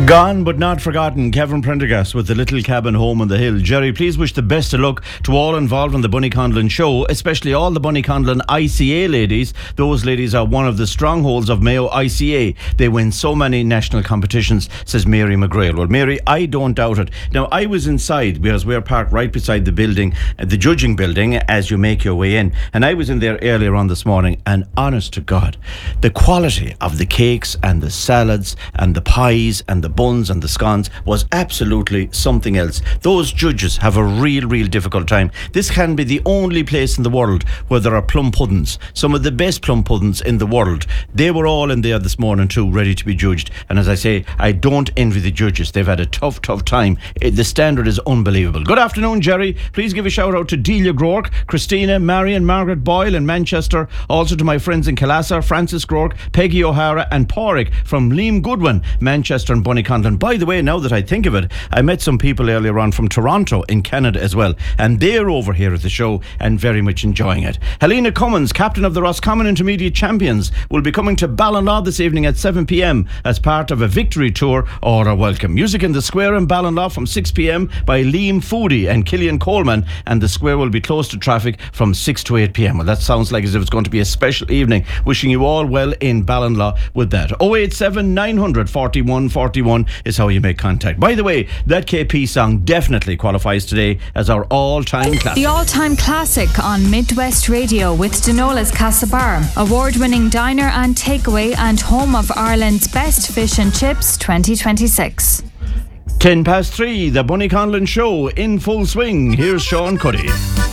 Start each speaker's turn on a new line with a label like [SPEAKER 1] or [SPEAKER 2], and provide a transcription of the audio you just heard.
[SPEAKER 1] Gone but not forgotten, Kevin Prendergast with the little cabin home on the hill. Jerry, please wish the best of luck to all involved in the Bunnyconlon show, especially all the Bunnyconlon ICA ladies. Those ladies are one of the strongholds of Mayo ICA. They win so many national competitions, says Mary McGrail. Well, Mary, I don't doubt it. Now, I was inside because we're parked right beside the building, the judging building, as you make your way in. And I was in there earlier on this morning, and honest to God, the quality of the cakes and the salads and the pies and the buns and the scones was absolutely something else. Those judges have a real difficult time. This can be the only place in the world where there are plum puddings, some of the best plum puddings in the world. They were all in there this morning too, ready to be judged. And as I say, I don't envy the judges. They've had a tough time. The standard is unbelievable. Good afternoon, Jerry. Please give a shout out to Delia Groark, Christina, Marion, Margaret Boyle in Manchester. Also to my friends in Callassa, Francis Groark, Peggy O'Hara and Porrick from Liam Goodwin, Manchester and Bunnyconlon. By the way, now that I think of it, I met some people earlier on from Toronto in Canada as well, and they're over here at the show and very much enjoying it. Helena Cummins, captain of the Roscommon Intermediate Champions, will be coming to Ballinlaw this evening at 7 p.m. as part of a victory tour or a welcome. Music in the Square in Ballinlaw from 6 p.m. by Liam Foodie and Killian Coleman, and the Square will be closed to traffic from 6 to 8 p.m. Well, that sounds like as if it's going to be a special evening. Wishing you all well in Ballinlaw with that. 087 900 41 41 is how you make contact. By the way, that KP song definitely qualifies today as our all-time classic.
[SPEAKER 2] The all-time classic on Midwest Radio with Denola's Castlebar, award-winning diner and takeaway and home of Ireland's best fish and chips 2026.
[SPEAKER 1] 3:10, the Bunnyconlon show in full swing. Here's Sean Cuddy.